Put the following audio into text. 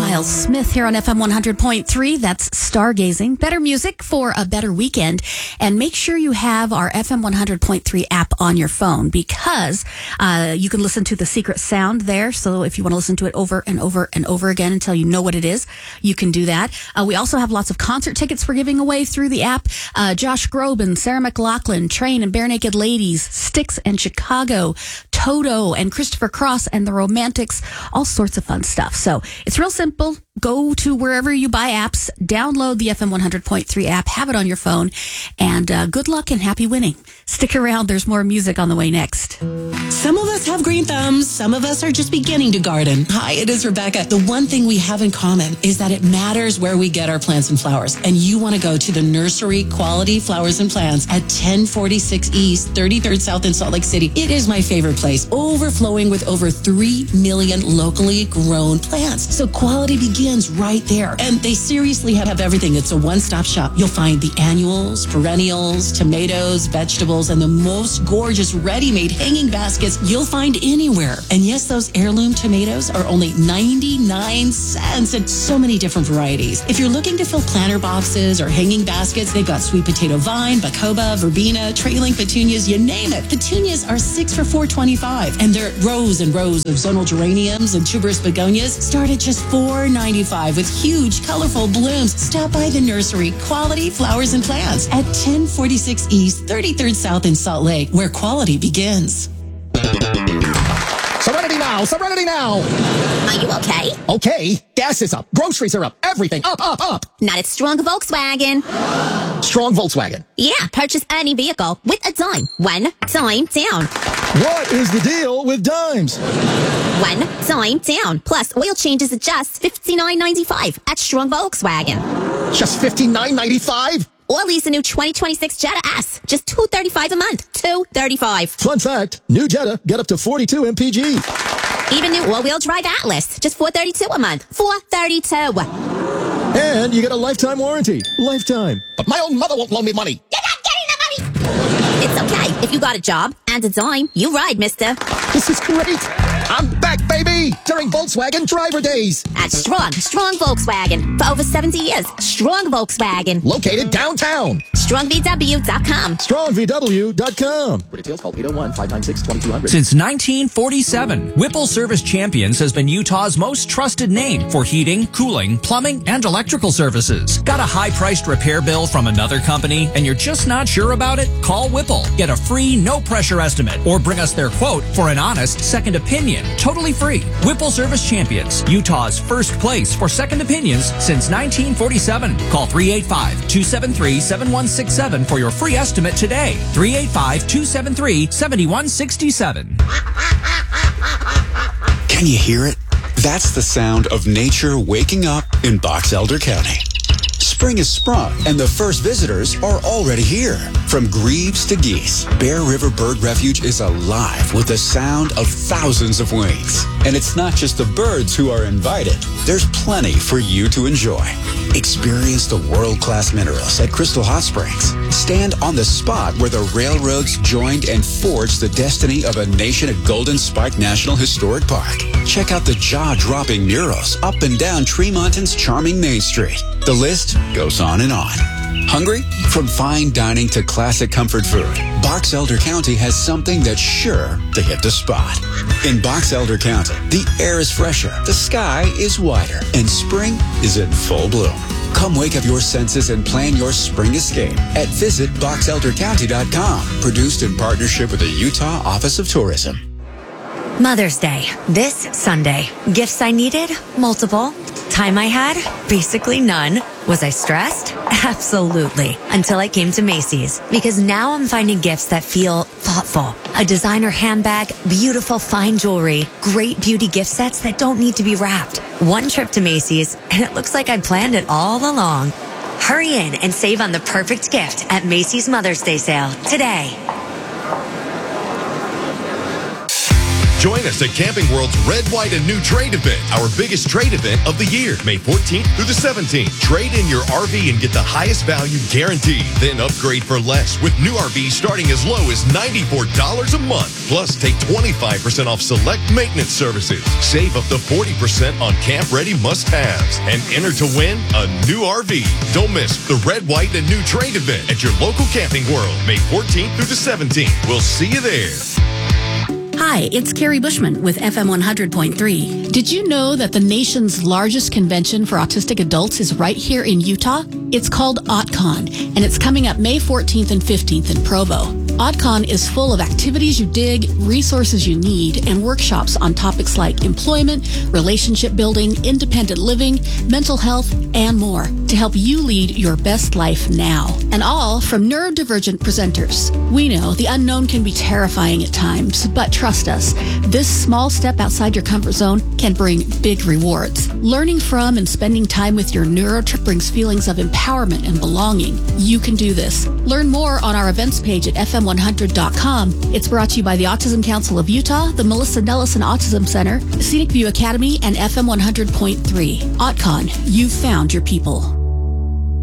Miles Smith here on FM 100.3. That's Stargazing. Better music for a better weekend. And make sure you have our FM 100.3 app on your phone because you can listen to the secret sound there. So if you want to listen to it over and over and over again until you know what it is, you can do that. We also have lots of concert tickets we're giving away through the app. Josh Groban, Sarah McLachlan, Train and Bare Naked Ladies, Styx and Chicago, Toto and Christopher Cross and the Romantics, all sorts of fun stuff. So it's real simple. Go to wherever you buy apps, download the FM 100.3 app, have it on your phone, and good luck and happy winning. Stick around. There's more music on the way next. Some of us have green thumbs. Some of us are just beginning to garden. Hi, it is Rebecca. The one thing we have in common is that it matters where we get our plants and flowers. And you want to go to the Nursery Quality Flowers and Plants at 1046 East, 33rd South in Salt Lake City. It is my favorite place, overflowing with over 3 million locally grown plants. So quality begins right there. And they seriously have everything. It's a one-stop shop. You'll find the annuals, perennials, tomatoes, vegetables, and the most gorgeous ready-made hanging baskets you'll find anywhere. And yes, those heirloom tomatoes are only 99 cents and so many different varieties. If you're looking to fill planter boxes or hanging baskets, they've got sweet potato vine, bacoba, verbena, trailing petunias, you name it. Petunias are 6 for $4.25, and their rows and rows of zonal geraniums and tuberous begonias start at just $4.95 with huge, colorful blooms. Stop by the Nursery Quality Flowers and Plants at 1046 East, 33rd South in Salt Lake, where quality begins. Serenity now! Serenity now! Are you okay? Okay, gas is up, groceries are up, everything up, up, up! Not at Strong Volkswagen. Strong Volkswagen. Yeah, purchase any vehicle with a dime. One time down. What is the deal with dimes? One time down. Plus, oil changes at just $59.95 at Strong Volkswagen. Just $59.95? Or lease a new 2026 Jetta S. Just $235 a month. $235. Fun fact, new Jetta, get up to 42 mpg. Even new all-wheel drive Atlas. Just $432 a month. $432. And you get a lifetime warranty. Lifetime. But my own mother won't loan me money. You're not getting the money. It's okay. If you got a job and a dime, you ride, mister. This is great. I'm back, baby, during Volkswagen Driver Days. At Strong Volkswagen. For over 70 years, Strong Volkswagen. Located downtown. StrongVW.com. StrongVW.com. For details, call 801-596-2200. Since 1947, Whipple Service Champions has been Utah's most trusted name for heating, cooling, plumbing, and electrical services. Got a high-priced repair bill from another company and you're just not sure about it? Call Whipple. Get a free, no-pressure estimate or bring us their quote for an honest second opinion. Totally free. Whipple Service Champions, Utah's first place for second opinions since 1947. Call 385-273-7167 for your free estimate today. 385-273-7167. Can you hear it? That's the sound of nature waking up in Box Elder County. Spring has sprung, and the first visitors are already here. From grebes to geese, Bear River Bird Refuge is alive with the sound of thousands of wings. And it's not just the birds who are invited. There's plenty for you to enjoy. Experience the world-class minerals at Crystal Hot Springs. Stand on the spot where the railroads joined and forged the destiny of a nation at Golden Spike National Historic Park. Check out the jaw-dropping murals up and down Tremonton's charming Main Street. The list goes on and on. Hungry? From fine dining to classic comfort food, Box Elder County has something that's sure to hit the spot. In Box Elder County, the air is fresher, the sky is wider, and spring is in full bloom. Come wake up your senses and plan your spring escape at visitboxeldercounty.com. Produced in partnership with the Utah Office of Tourism. Mother's Day, this Sunday. Gifts I needed? Multiple. Time I had? Basically none. Was I stressed? Absolutely. Until I came to Macy's. Because now I'm finding gifts that feel thoughtful. A designer handbag, beautiful fine jewelry, great beauty gift sets that don't need to be wrapped. One trip to Macy's, and it looks like I planned it all along. Hurry in and save on the perfect gift at Macy's Mother's Day sale today. Join us at Camping World's Red, White, and New Trade event, our biggest trade event of the year, May 14th through the 17th. Trade in your RV and get the highest value guaranteed. Then upgrade for less with new RVs starting as low as $94 a month. Plus, take 25% off select maintenance services. Save up to 40% on camp-ready must-haves. And enter to win a new RV. Don't miss the Red, White, and New Trade event at your local Camping World, May 14th through the 17th. We'll see you there. Hi, it's Carrie Bushman with FM 100.3. Did you know that the nation's largest convention for autistic adults is right here in Utah? It's called AutCon, and it's coming up May 14th and 15th in Provo. AutCon is full of activities you dig, resources you need, and workshops on topics like employment, relationship building, independent living, mental health, and more to help you lead your best life now. And all from neurodivergent presenters. We know the unknown can be terrifying at times, but trust us, this small step outside your comfort zone can bring big rewards. Learning from and spending time with your neurotrip brings feelings of empowerment and belonging. You can do this. Learn more on our events page at fm100.com. It's brought to you by the Autism Council of Utah, the Melissa Nellison Autism Center, Scenic View Academy, and FM 100.3. AutCon, you've found your people.